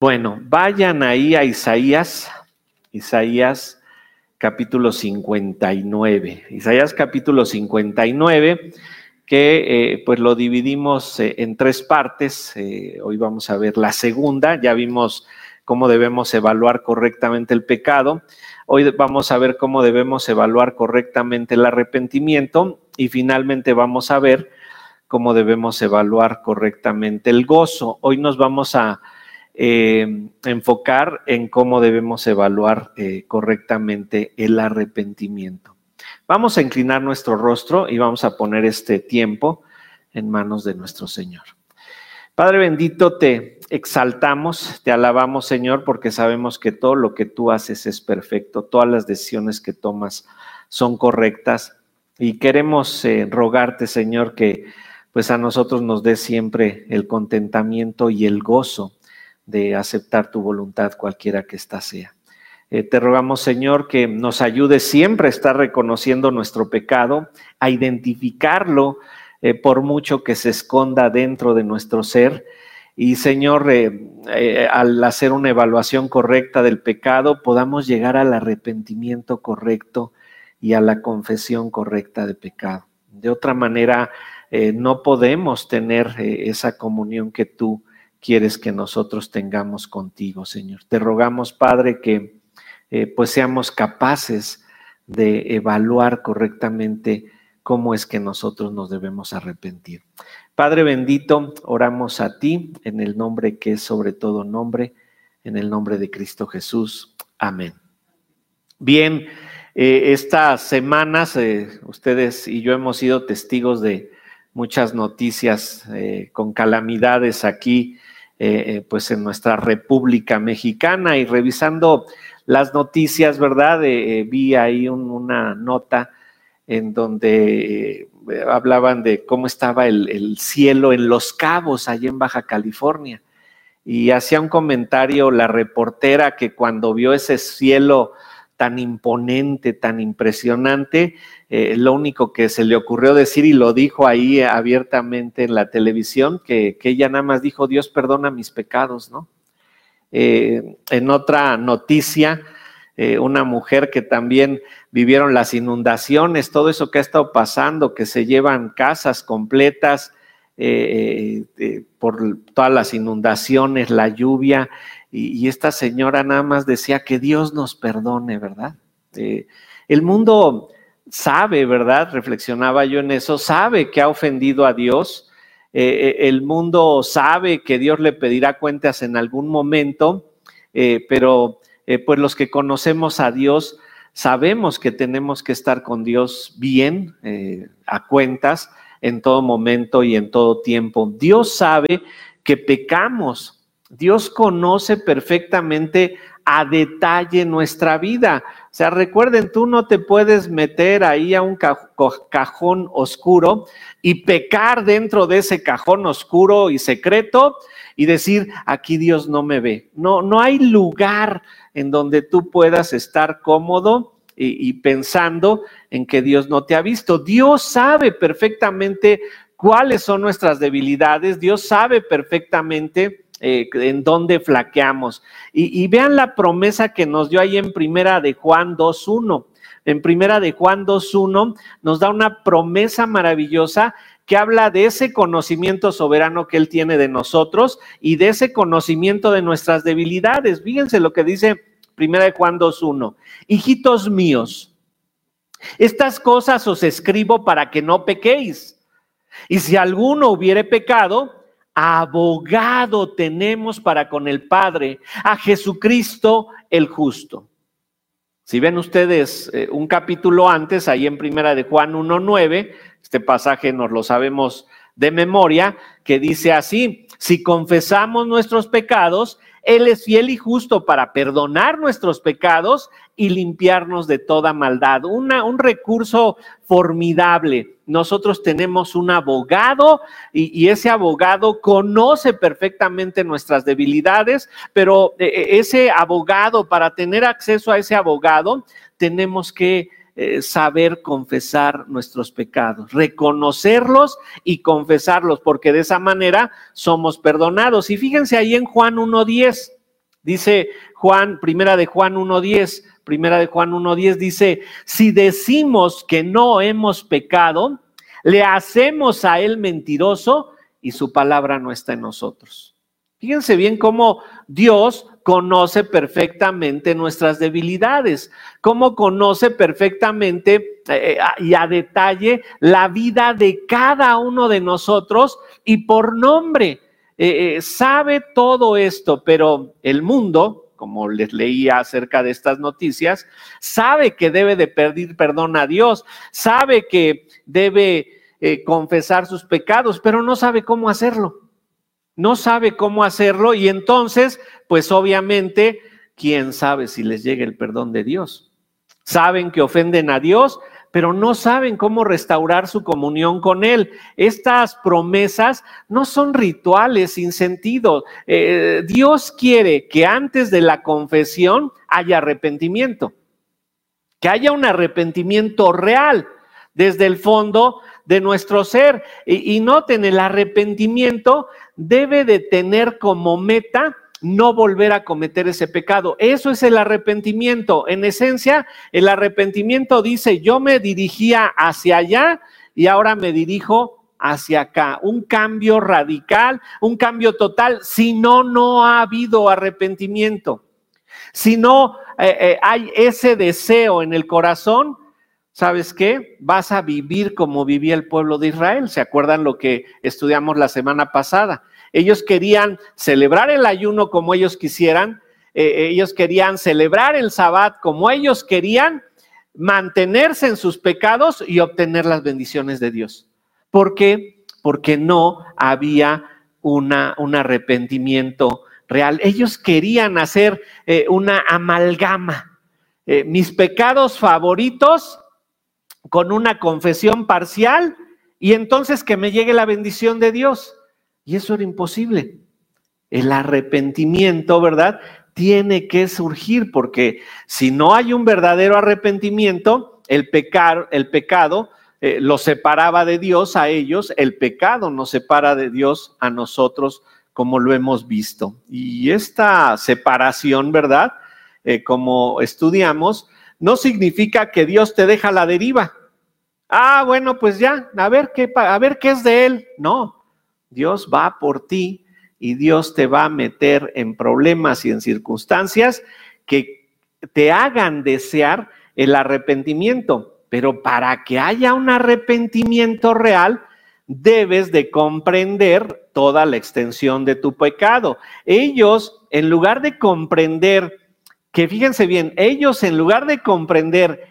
Bueno, vayan ahí a Isaías capítulo 59. Isaías capítulo 59, que pues lo dividimos en tres partes. Hoy vamos a ver la segunda. Ya vimos cómo debemos evaluar correctamente el pecado. Hoy vamos a ver cómo debemos evaluar correctamente el arrepentimiento y finalmente vamos a ver cómo debemos evaluar correctamente el gozo. Hoy nos vamos a enfocar en cómo debemos evaluar correctamente el arrepentimiento. Vamos a inclinar nuestro rostro y vamos a poner este tiempo en manos de nuestro Señor. Padre bendito, te exaltamos, te alabamos, Señor, porque sabemos que todo lo que tú haces es perfecto, todas las decisiones que tomas son correctas y queremos rogarte, Señor, que pues a nosotros nos dé siempre el contentamiento y el gozo de aceptar tu voluntad, cualquiera que ésta sea. Te rogamos, Señor, que nos ayude siempre a estar reconociendo nuestro pecado, a identificarlo por mucho que se esconda dentro de nuestro ser. Y, Señor, al hacer una evaluación correcta del pecado, podamos llegar al arrepentimiento correcto y a la confesión correcta de pecado. De otra manera, no podemos tener esa comunión que tú quieres que nosotros tengamos contigo, Señor. Te rogamos, Padre, que pues seamos capaces de evaluar correctamente cómo es que nosotros nos debemos arrepentir. Padre bendito, oramos a ti en el nombre que es sobre todo nombre, en el nombre de Cristo Jesús. Amén. Bien, estas semanas ustedes y yo hemos sido testigos de muchas noticias con calamidades aquí, pues en nuestra República Mexicana, y revisando las noticias, ¿verdad? Vi ahí una nota en donde hablaban de cómo estaba el cielo en Los Cabos, allá en Baja California, y hacía un comentario la reportera que cuando vio ese cielo tan imponente, tan impresionante, lo único que se le ocurrió decir, y lo dijo ahí abiertamente en la televisión, que ella nada más dijo: Dios perdona mis pecados, ¿no? En otra noticia, una mujer que también vivieron las inundaciones, todo eso que ha estado pasando, que se llevan casas completas por todas las inundaciones, la lluvia, y esta señora nada más decía que Dios nos perdone, ¿verdad? El mundo sabe, ¿verdad? Reflexionaba yo en eso, sabe que ha ofendido a Dios. El mundo sabe que Dios le pedirá cuentas en algún momento, pero pues los que conocemos a Dios sabemos que tenemos que estar con Dios bien, a cuentas, en todo momento y en todo tiempo. Dios sabe que pecamos. Dios conoce perfectamente a detalle nuestra vida. O sea, recuerden, tú no te puedes meter ahí a un cajón oscuro y pecar dentro de ese cajón oscuro y secreto y decir: aquí Dios no me ve. No hay lugar en donde tú puedas estar cómodo y pensando en que Dios no te ha visto. Dios sabe perfectamente cuáles son nuestras debilidades. Dios sabe perfectamente en dónde flaqueamos. Y vean la promesa que nos dio ahí en Primera de Juan 2:1. En Primera de Juan 2:1 nos da una promesa maravillosa que habla de ese conocimiento soberano que Él tiene de nosotros y de ese conocimiento de nuestras debilidades. Fíjense lo que dice Primera de Juan 2:1. Hijitos míos, estas cosas os escribo para que no pequéis. Y si alguno hubiere pecado, abogado tenemos para con el Padre, a Jesucristo el justo. Si ven ustedes un capítulo antes, ahí en Primera de Juan 1:9, este pasaje nos lo sabemos de memoria, que dice así: si confesamos nuestros pecados, Él es fiel y justo para perdonar nuestros pecados y limpiarnos de toda maldad. Un recurso formidable. Nosotros tenemos un abogado y ese abogado conoce perfectamente nuestras debilidades, pero ese abogado, para tener acceso a ese abogado, tenemos que saber confesar nuestros pecados, reconocerlos y confesarlos, porque de esa manera somos perdonados. Y fíjense ahí en Juan 1:10, Dice Primera de Juan 1:10 dice, si decimos que no hemos pecado, le hacemos a él mentiroso y su palabra no está en nosotros. Fíjense bien cómo Dios conoce perfectamente nuestras debilidades, cómo conoce perfectamente y a detalle la vida de cada uno de nosotros y por nombre. Sabe todo esto, pero el mundo, como les leía acerca de estas noticias, sabe que debe de pedir perdón a Dios, sabe que debe confesar sus pecados, pero no sabe cómo hacerlo. No sabe cómo hacerlo y entonces, pues obviamente, ¿quién sabe si les llega el perdón de Dios? Saben que ofenden a Dios, pero no saben cómo restaurar su comunión con Él. Estas promesas no son rituales sin sentido. Dios quiere que antes de la confesión haya arrepentimiento, que haya un arrepentimiento real desde el fondo de nuestro ser. Y noten, el arrepentimiento debe de tener como meta no volver a cometer ese pecado. Eso es el arrepentimiento. En esencia, el arrepentimiento dice, yo me dirigía hacia allá y ahora me dirijo hacia acá. Un cambio radical, un cambio total. Si no, no ha habido arrepentimiento. Si no hay ese deseo en el corazón, ¿sabes qué? Vas a vivir como vivía el pueblo de Israel. ¿Se acuerdan lo que estudiamos la semana pasada? Ellos querían celebrar el ayuno como ellos quisieran, ellos querían celebrar el Sabbat como ellos querían, mantenerse en sus pecados y obtener las bendiciones de Dios. ¿Por qué? Porque no había un arrepentimiento real. Ellos querían hacer una amalgama. Mis pecados favoritos con una confesión parcial y entonces que me llegue la bendición de Dios. Y eso era imposible. El arrepentimiento, ¿verdad?, tiene que surgir, porque si no hay un verdadero arrepentimiento, el pecado los separaba de Dios a ellos, el pecado nos separa de Dios a nosotros, como lo hemos visto. Y esta separación, ¿verdad?, como estudiamos, no significa que Dios te deja a la deriva. Ah, bueno, pues ya, a ver qué es de él. No. Dios va por ti y Dios te va a meter en problemas y en circunstancias que te hagan desear el arrepentimiento. Pero para que haya un arrepentimiento real, debes de comprender toda la extensión de tu pecado. Ellos, en lugar de comprender, que fíjense bien, ellos en lugar de comprender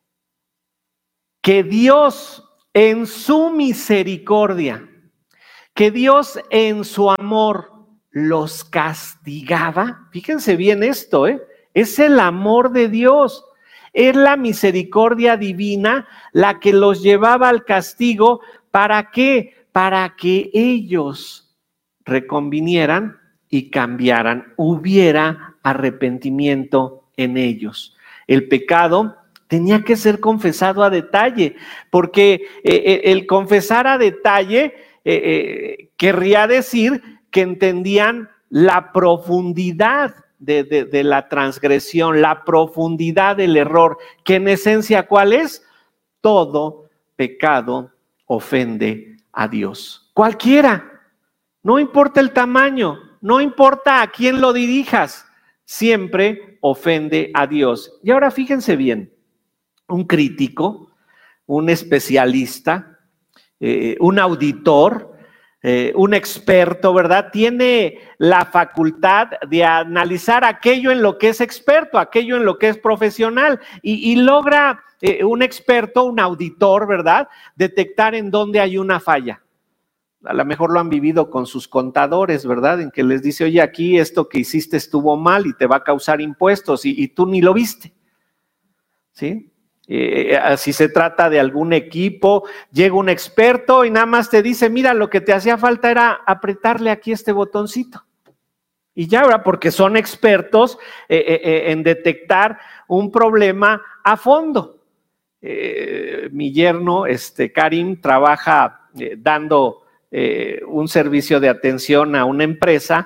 que Dios en su misericordia, que Dios en su amor los castigaba, fíjense bien esto, es el amor de Dios, es la misericordia divina la que los llevaba al castigo. ¿Para qué? Para que ellos reconvinieran y cambiaran, hubiera arrepentimiento en ellos. El pecado tenía que ser confesado a detalle, porque el confesar a detalle querría decir que entendían la profundidad de la transgresión, la profundidad del error, que en esencia, ¿cuál es? Todo pecado ofende a Dios. Cualquiera, no importa el tamaño, no importa a quién lo dirijas, siempre ofende a Dios. Y ahora fíjense bien, un crítico, un especialista, un auditor, un experto, ¿verdad?, tiene la facultad de analizar aquello en lo que es experto, aquello en lo que es profesional, y logra un experto, un auditor, ¿verdad?, detectar en dónde hay una falla. A lo mejor lo han vivido con sus contadores, ¿verdad?, en que les dice, oye, aquí esto que hiciste estuvo mal y te va a causar impuestos y tú ni lo viste, ¿sí? Si se trata de algún equipo, llega un experto y nada más te dice, mira, lo que te hacía falta era apretarle aquí este botoncito. Y ya, ¿verdad?, porque son expertos en detectar un problema a fondo. Mi yerno, Karim, trabaja dando un servicio de atención a una empresa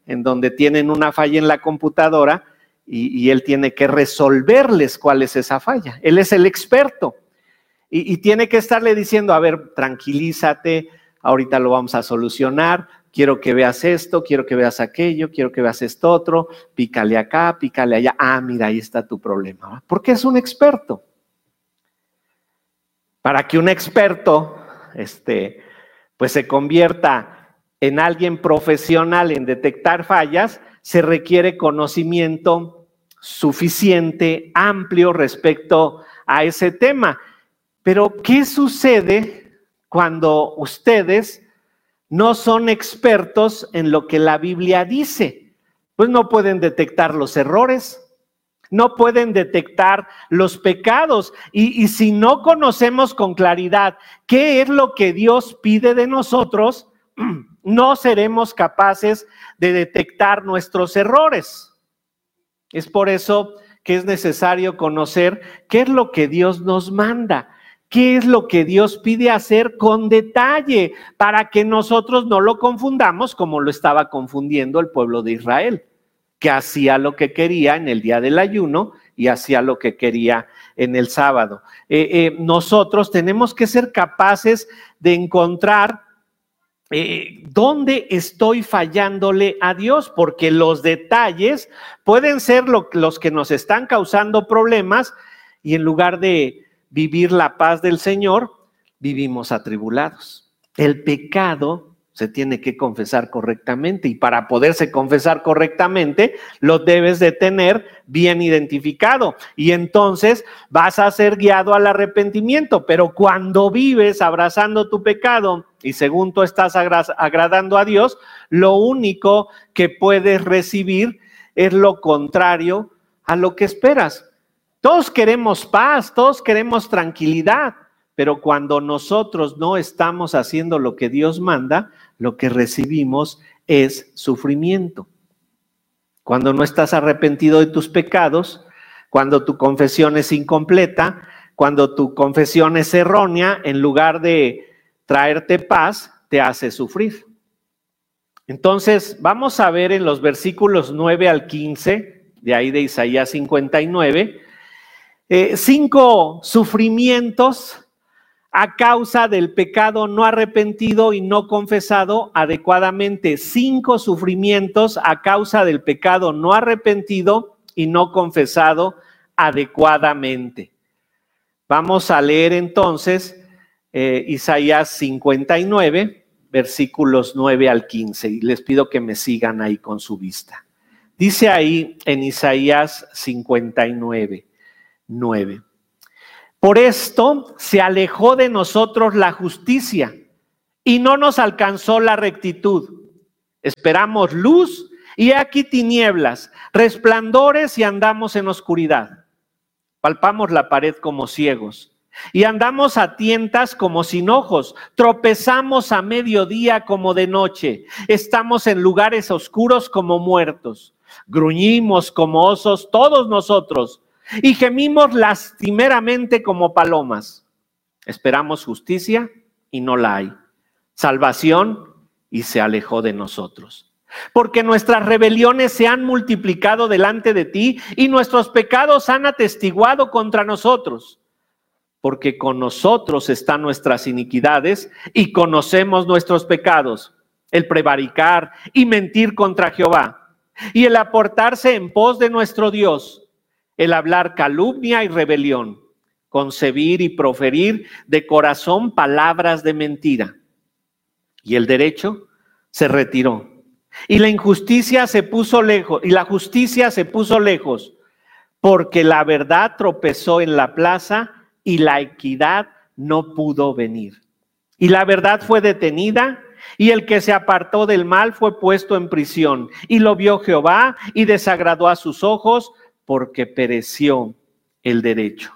en donde tienen una falla en la computadora y él tiene que resolverles cuál es esa falla. Él es el experto y tiene que estarle diciendo, a ver, tranquilízate, ahorita lo vamos a solucionar, quiero que veas esto, quiero que veas aquello, quiero que veas esto otro, pícale acá, pícale allá. Ah, mira, ahí está tu problema, ¿va? Porque es un experto. Para que un experto, pues se convierta en alguien profesional en detectar fallas, se requiere conocimiento suficiente, amplio respecto a ese tema. Pero, ¿qué sucede cuando ustedes no son expertos en lo que la Biblia dice? Pues no pueden detectar los errores, no pueden detectar los pecados. Y si no conocemos con claridad qué es lo que Dios pide de nosotros, no seremos capaces de detectar nuestros errores. Es por eso que es necesario conocer qué es lo que Dios nos manda, qué es lo que Dios pide hacer con detalle, para que nosotros no lo confundamos como lo estaba confundiendo el pueblo de Israel, que hacía lo que quería en el día del ayuno y hacía lo que quería en el sábado. Nosotros tenemos que ser capaces de encontrar ¿dónde estoy fallándole a Dios? Porque los detalles pueden ser los que nos están causando problemas y en lugar de vivir la paz del Señor, vivimos atribulados. El pecado se tiene que confesar correctamente y para poderse confesar correctamente lo debes de tener bien identificado y entonces vas a ser guiado al arrepentimiento. Pero cuando vives abrazando tu pecado y según tú estás agradando a Dios, lo único que puedes recibir es lo contrario a lo que esperas. Todos queremos paz, todos queremos tranquilidad, pero cuando nosotros no estamos haciendo lo que Dios manda, lo que recibimos es sufrimiento. Cuando no estás arrepentido de tus pecados, cuando tu confesión es incompleta, cuando tu confesión es errónea, en lugar de traerte paz, te hace sufrir. Entonces, vamos a ver en los versículos 9 al 15, de ahí de Isaías 59, 5 sufrimientos a causa del pecado no arrepentido y no confesado adecuadamente. 5 sufrimientos a causa del pecado no arrepentido y no confesado adecuadamente. Vamos a leer entonces Isaías 59, versículos 9 al 15, y les pido que me sigan ahí con su vista. Dice ahí en Isaías 59, 9. Por esto se alejó de nosotros la justicia y no nos alcanzó la rectitud. Esperamos luz y aquí tinieblas, resplandores y andamos en oscuridad. Palpamos la pared como ciegos y andamos a tientas como sin ojos. Tropezamos a mediodía como de noche. Estamos en lugares oscuros como muertos. Gruñimos como osos todos nosotros. Y gemimos lastimeramente como palomas. Esperamos justicia y no la hay. Salvación y se alejó de nosotros. Porque nuestras rebeliones se han multiplicado delante de ti y nuestros pecados han atestiguado contra nosotros. Porque con nosotros están nuestras iniquidades y conocemos nuestros pecados. El prevaricar y mentir contra Jehová y el aportarse en pos de nuestro Dios. El hablar calumnia y rebelión, concebir y proferir de corazón palabras de mentira. Y el derecho se retiró. Y la injusticia se puso lejos, y la justicia se puso lejos, porque la verdad tropezó en la plaza y la equidad no pudo venir. Y la verdad fue detenida, y el que se apartó del mal fue puesto en prisión. Y lo vio Jehová y desagradó a sus ojos, porque pereció el derecho.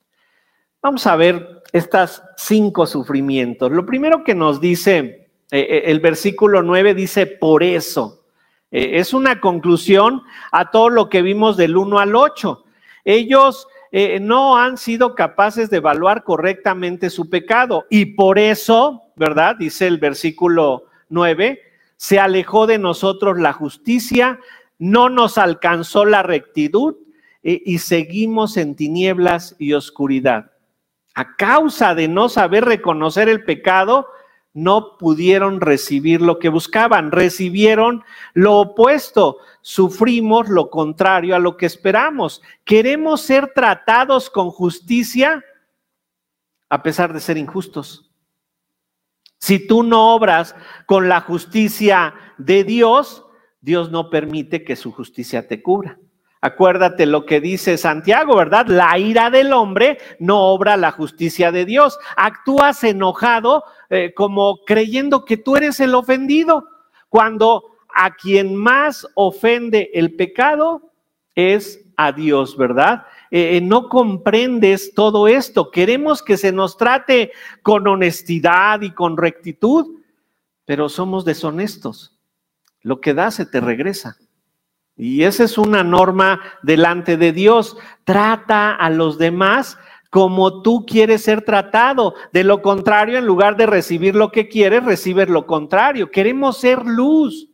Vamos a ver estos 5 sufrimientos. Lo primero que nos dice el versículo 9 dice por eso. Es una conclusión a todo lo que vimos del 1 al 8. Ellos no han sido capaces de evaluar correctamente su pecado y por eso, ¿verdad? Dice el versículo 9, se alejó de nosotros la justicia, no nos alcanzó la rectitud y seguimos en tinieblas y oscuridad. A causa de no saber reconocer el pecado, no pudieron recibir lo que buscaban, recibieron lo opuesto, sufrimos lo contrario a lo que esperamos. Queremos ser tratados con justicia a pesar de ser injustos. Si tú no obras con la justicia de Dios, Dios no permite que su justicia te cubra. Acuérdate lo que dice Santiago, ¿verdad? La ira del hombre no obra la justicia de Dios. Actúas enojado como creyendo que tú eres el ofendido, cuando a quien más ofende el pecado es a Dios, ¿verdad? No comprendes todo esto. Queremos que se nos trate con honestidad y con rectitud, pero somos deshonestos. Lo que das se te regresa. Y esa es una norma delante de Dios. Trata a los demás como tú quieres ser tratado. De lo contrario, en lugar de recibir lo que quieres, recibes lo contrario. Queremos ser luz.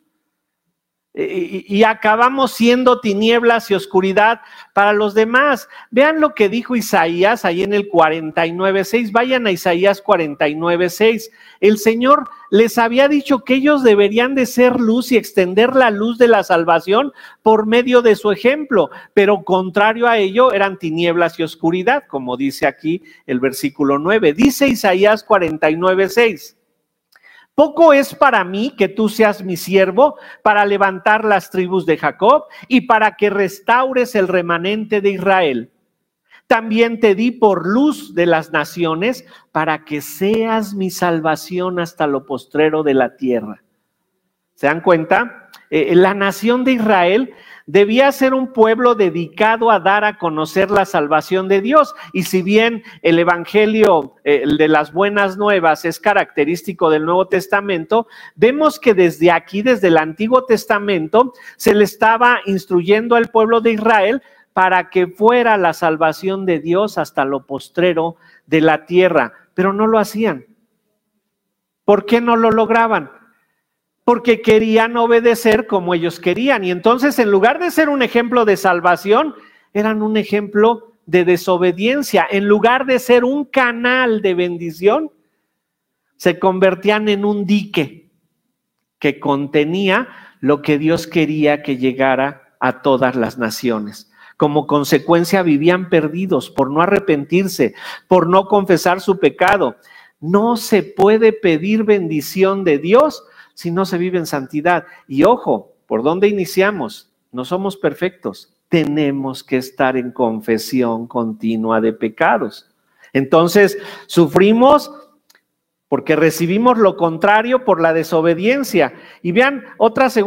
Y acabamos siendo tinieblas y oscuridad para los demás. Vean lo que dijo Isaías ahí en el 49:6. Vayan a Isaías 49:6. El Señor les había dicho que ellos deberían de ser luz y extender la luz de la salvación por medio de su ejemplo, pero contrario a ello eran tinieblas y oscuridad, como dice aquí el versículo 9. Dice Isaías 49:6. Poco es para mí que tú seas mi siervo para levantar las tribus de Jacob y para que restaures el remanente de Israel. También te di por luz de las naciones para que seas mi salvación hasta lo postrero de la tierra. ¿Se dan cuenta? La nación de Israel debía ser un pueblo dedicado a dar a conocer la salvación de Dios. Y si bien el evangelio de las buenas nuevas es característico del Nuevo Testamento, vemos que desde aquí, desde el Antiguo Testamento, se le estaba instruyendo al pueblo de Israel para que fuera la salvación de Dios hasta lo postrero de la tierra. Pero no lo hacían. ¿Por qué no lo lograban? Porque querían obedecer como ellos querían. Y entonces, en lugar de ser un ejemplo de salvación, eran un ejemplo de desobediencia. En lugar de ser un canal de bendición, se convertían en un dique que contenía lo que Dios quería que llegara a todas las naciones. Como consecuencia, vivían perdidos por no arrepentirse, por no confesar su pecado. No se puede pedir bendición de Dios si no se vive en santidad. Y ojo, ¿por dónde iniciamos? No somos perfectos. Tenemos que estar en confesión continua de pecados. Entonces, sufrimos porque recibimos lo contrario por la desobediencia. Y vean otra segunda